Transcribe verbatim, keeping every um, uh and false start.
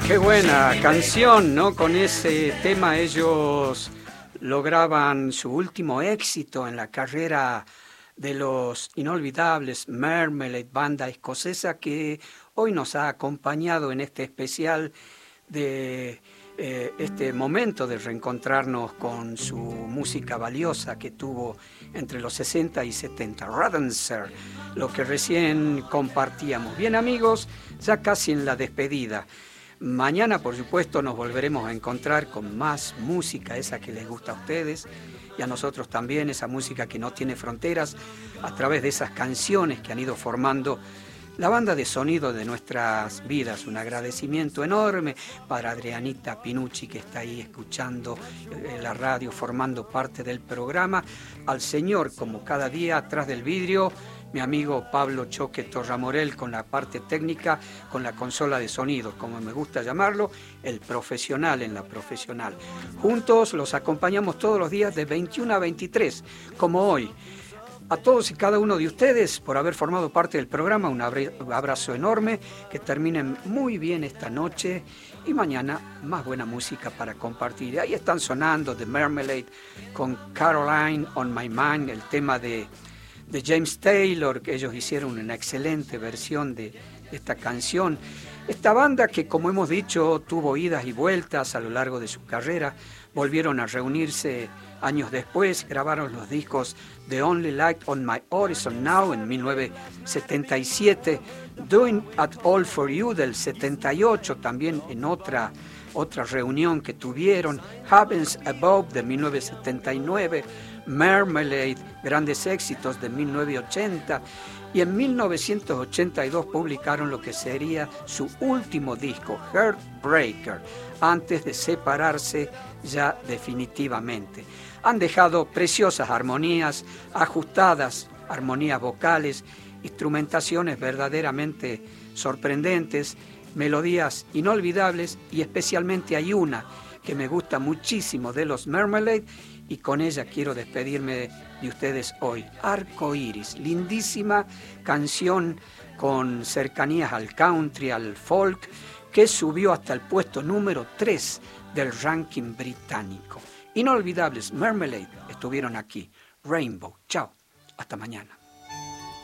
Qué buena canción, ¿no? Con ese tema ellos lograban su último éxito en la carrera de los inolvidables Marmalade, banda escocesa que hoy nos ha acompañado en este especial de eh, este momento de reencontrarnos con su música valiosa que tuvo entre los sesenta y setenta. Radenser, lo que recién compartíamos. Bien, amigos, ya casi en la despedida. Mañana, por supuesto, nos volveremos a encontrar con más música, esa que les gusta a ustedes y a nosotros también, esa música que no tiene fronteras, a través de esas canciones que han ido formando la banda de sonido de nuestras vidas. Un agradecimiento enorme para Adrianita Pinucci, que está ahí escuchando la radio, formando parte del programa. Al señor, como cada día, atrás del vidrio, mi amigo Pablo Choque Torramorel, con la parte técnica, con la consola de sonido, como me gusta llamarlo, el profesional en la profesional. Juntos los acompañamos todos los días de veintiuno a veintitrés, como hoy. A todos y cada uno de ustedes por haber formado parte del programa, un abrazo enorme, que terminen muy bien esta noche y mañana más buena música para compartir. Ahí están sonando The Marmalade con Caroline on My Mind, el tema de, de James Taylor, que ellos hicieron una excelente versión de, de esta canción. Esta banda que, como hemos dicho, tuvo idas y vueltas a lo largo de su carrera, volvieron a reunirse años después, grabaron los discos The Only Light on My Horizon Now en mil novecientos setenta y siete, Doing It All For You del setenta y ocho, también en otra, otra reunión que tuvieron, Heavens Above de mil novecientos setenta y nueve, Marmalade, grandes éxitos de mil novecientos ochenta, y en mil novecientos ochenta y dos publicaron lo que sería su último disco, Heartbreaker, antes de separarse ya definitivamente. Han dejado preciosas armonías, ajustadas armonías vocales, instrumentaciones verdaderamente sorprendentes, melodías inolvidables, y especialmente hay una que me gusta muchísimo de los Marmalade, y con ella quiero despedirme de ustedes hoy. Arco Iris, lindísima canción con cercanías al country, al folk, que subió hasta el puesto número tres del ranking británico. Inolvidables Marmalade estuvieron aquí. Rainbow. Chao. Hasta mañana.